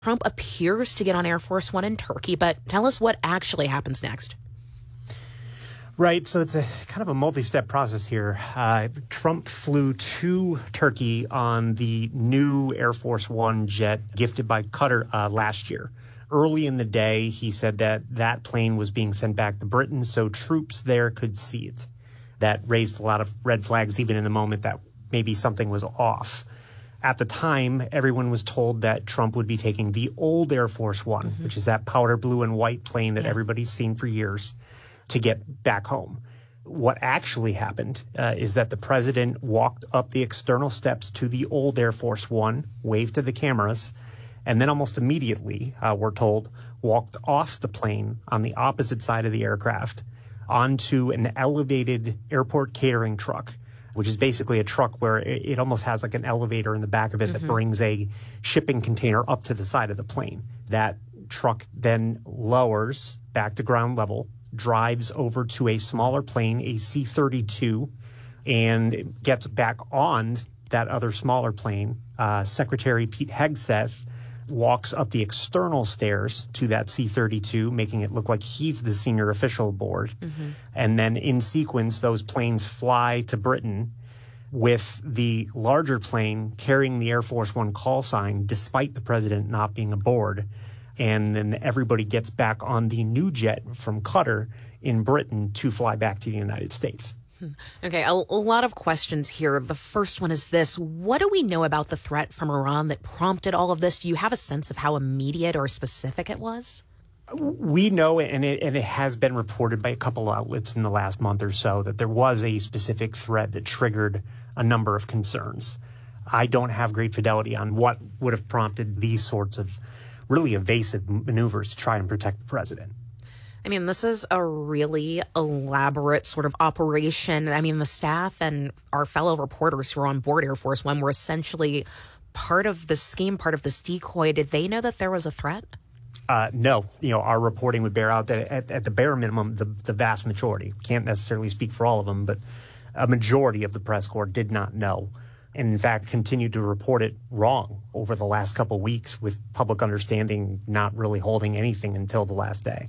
Trump appears to get on Air Force One in Turkey, but tell us what actually happens next. Right. So it's a kind of a multi-step process here. Trump flew to Turkey on the new Air Force One jet gifted by Qatar last year. Early in the day, he said that plane was being sent back to Britain so troops there could see it. That raised a lot of red flags even in the moment that maybe something was off. At the time, everyone was told that Trump would be taking the old Air Force One, which is that powder blue and white plane that everybody's seen for years, to get back home. What actually happened is that the president walked up the external steps to the old Air Force One, waved to the cameras, and then almost immediately, we're told, walked off the plane on the opposite side of the aircraft onto an elevated airport catering truck, which is basically a truck where it almost has like an elevator in the back of it that brings a shipping container up to the side of the plane. That truck then lowers back to ground level, drives over to a smaller plane, a C-32, and gets back on that other smaller plane. Secretary Pete Hegseth walks up the external stairs to that C-32, making it look like he's the senior official aboard. And then in sequence, those planes fly to Britain with the larger plane carrying the Air Force One call sign, despite the president not being aboard. And then everybody gets back on the new jet from Qatar in Britain to fly back to the United States. Okay, a lot of questions here. The first one is this. What do we know about the threat from Iran that prompted all of this? Do you have a sense of how immediate or specific it was? We know, and it has been reported by a couple outlets in the last month or so, that there was a specific threat that triggered a number of concerns. I don't have great fidelity on what would have prompted these sorts of really evasive maneuvers to try and protect the president. I mean, this is a really elaborate sort of operation. I mean, the staff and our fellow reporters who are on board Air Force One were essentially part of the scheme, part of this decoy. Did they know that there was a threat? No. Our reporting would bear out that at the bare minimum, the vast majority, can't necessarily speak for all of them, but a majority of the press corps did not know. And in fact, continued to report it wrong over the last couple of weeks, with public understanding not really holding anything until the last day.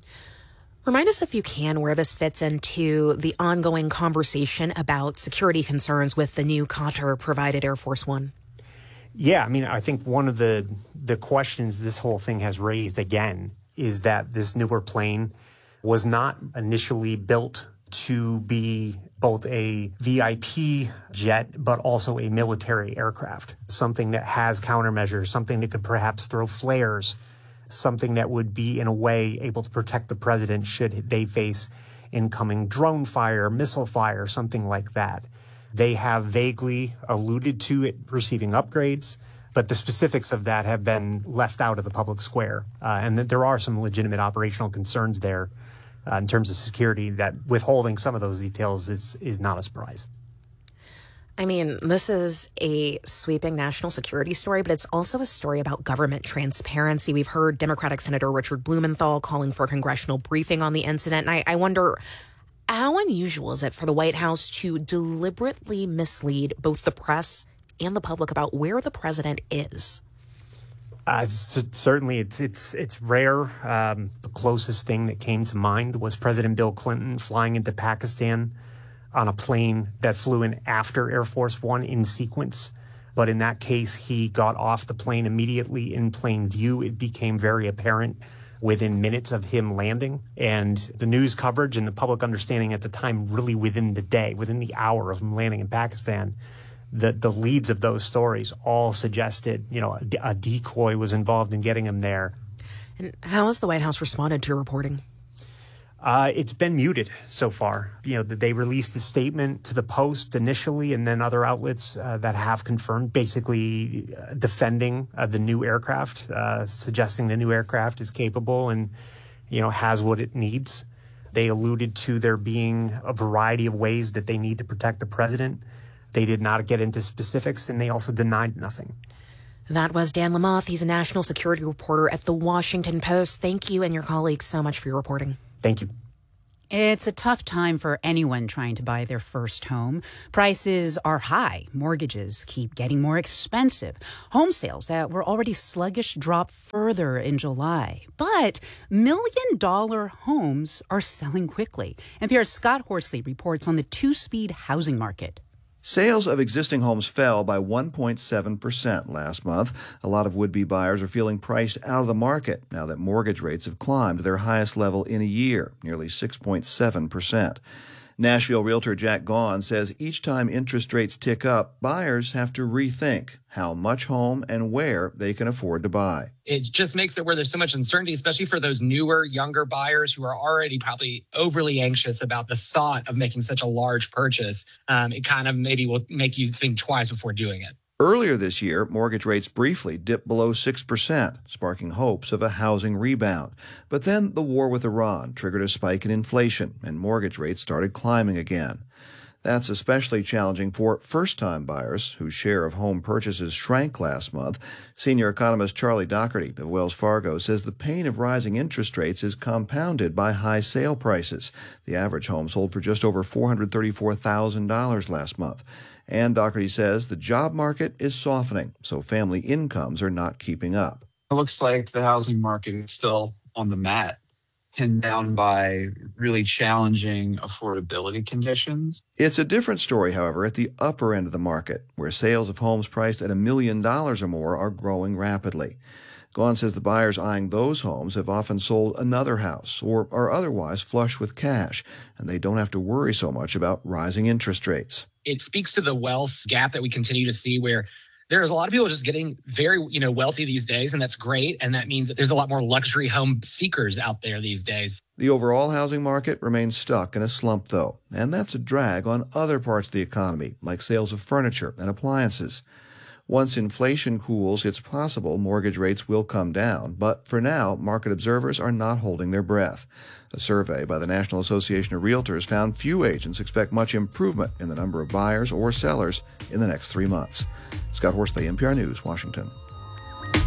Remind us, if you can, where this fits into the ongoing conversation about security concerns with the new Qatar-provided Air Force One. Yeah, I mean, I think one of the questions this whole thing has raised again is that this newer plane was not initially built to be both a VIP jet, but also a military aircraft, something that has countermeasures, something that could perhaps throw flares, something that would be, in a way, able to protect the president should they face incoming drone fire, missile fire, something like that. They have vaguely alluded to it receiving upgrades, but the specifics of that have been left out of the public square. And that there are some legitimate operational concerns there in terms of security, that withholding some of those details is not a surprise. I mean, this is a sweeping national security story, but it's also a story about government transparency. We've heard Democratic Senator Richard Blumenthal calling for a congressional briefing on the incident. And I wonder, how unusual is it for the White House to deliberately mislead both the press and the public about where the president is? Certainly, it's rare. The closest thing that came to mind was President Bill Clinton flying into Pakistan on a plane that flew in after Air Force One in sequence. But in that case, he got off the plane immediately in plain view. It became very apparent within minutes of him landing. And the news coverage and the public understanding at the time, really within the day, within the hour of him landing in Pakistan, the leads of those stories all suggested, a decoy was involved in getting him there. And how has the White House responded to your reporting? It's been muted so far. They released a statement to the Post initially, and then other outlets that have confirmed, basically defending the new aircraft, suggesting the new aircraft is capable and, has what it needs. They alluded to there being a variety of ways that they need to protect the president. They did not get into specifics, and they also denied nothing. That was Dan Lamothe. He's a national security reporter at The Washington Post. Thank you and your colleagues so much for your reporting. Thank you. It's a tough time for anyone trying to buy their first home. Prices are high. Mortgages keep getting more expensive. Home sales that were already sluggish drop further in July. But million-dollar homes are selling quickly. NPR's Scott Horsley reports on the two-speed housing market. Sales of existing homes fell by 1.7% last month. A lot of would-be buyers are feeling priced out of the market now that mortgage rates have climbed to their highest level in a year, nearly 6.7%. Nashville realtor Jack Gaughan says each time interest rates tick up, buyers have to rethink how much home and where they can afford to buy. It just makes it where there's so much uncertainty, especially for those newer, younger buyers who are already probably overly anxious about the thought of making such a large purchase. It kind of maybe will make you think twice before doing it. Earlier this year, mortgage rates briefly dipped below 6%, sparking hopes of a housing rebound. But then the war with Iran triggered a spike in inflation, and mortgage rates started climbing again. That's especially challenging for first-time buyers whose share of home purchases shrank last month. Senior economist Charlie Doherty of Wells Fargo says the pain of rising interest rates is compounded by high sale prices. The average home sold for just over $434,000 last month. And Doherty says the job market is softening, so family incomes are not keeping up. It looks like the housing market is still on the mat, pinned down by really challenging affordability conditions. It's a different story, however, at the upper end of the market, where sales of homes priced at $1 million or more are growing rapidly. Gaughan says the buyers eyeing those homes have often sold another house or are otherwise flush with cash, and they don't have to worry so much about rising interest rates. It speaks to the wealth gap that we continue to see where there's a lot of people just getting very, wealthy these days, and that's great. And that means that there's a lot more luxury home seekers out there these days. The overall housing market remains stuck in a slump, though, and that's a drag on other parts of the economy, like sales of furniture and appliances. Once inflation cools, it's possible mortgage rates will come down, but for now, market observers are not holding their breath. A survey by the National Association of Realtors found few agents expect much improvement in the number of buyers or sellers in the next 3 months. Scott Horsley, NPR News, Washington.